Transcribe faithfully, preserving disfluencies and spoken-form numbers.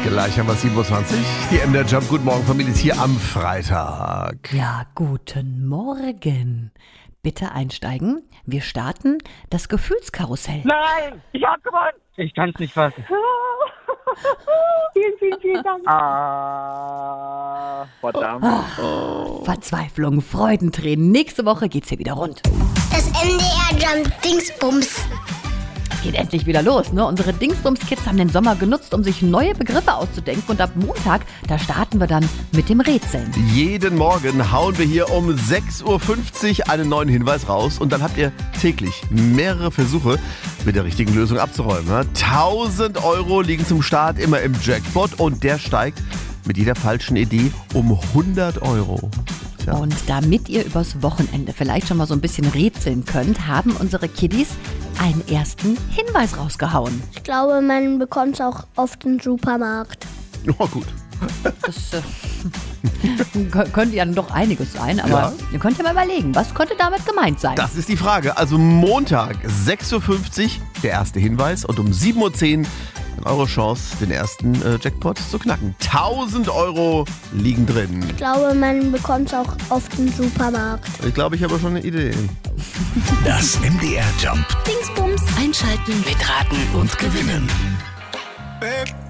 Gleich haben wir siebenundzwanzig. Die M D R Jump. Guten Morgen, Familie, ist hier am Freitag. Ja, guten Morgen. Bitte einsteigen. Wir starten das Gefühlskarussell. Nein, ich hab gewonnen. Ich kann's nicht fassen. Vielen, vielen, vielen Dank. Ah, verdammt. Oh, Verzweiflung, Freudentränen. Nächste Woche geht's hier wieder rund. Das M D R Jump Dingsbums. Geht endlich wieder los, ne? Unsere Dingsbums-Kids haben den Sommer genutzt, um sich neue Begriffe auszudenken. Und ab Montag, da starten wir dann mit dem Rätseln. Jeden Morgen hauen wir hier um sechs Uhr fünfzig einen neuen Hinweis raus. Und dann habt ihr täglich mehrere Versuche, mit der richtigen Lösung abzuräumen. Ne? tausend Euro liegen zum Start immer im Jackpot. Und der steigt mit jeder falschen Idee um hundert Euro. Tja. Und damit ihr übers Wochenende vielleicht schon mal so ein bisschen rätseln könnt, haben unsere Kiddies einen ersten Hinweis rausgehauen. Ich glaube, man bekommt es auch oft im Supermarkt. Oh, gut. Das äh, könnte ja doch einiges sein, aber Ja. ihr könnt ja mal überlegen, was könnte damit gemeint sein? Das ist die Frage. Also Montag, sechs Uhr fünfzig, der erste Hinweis. Und um sieben Uhr zehn eure Chance, den ersten äh, Jackpot zu knacken. tausend Euro liegen drin. Ich glaube, man bekommt es auch oft im Supermarkt. Ich glaube, ich habe schon eine Idee. Das M D R Jump. Dingsbums. Einschalten, mitraten und gewinnen.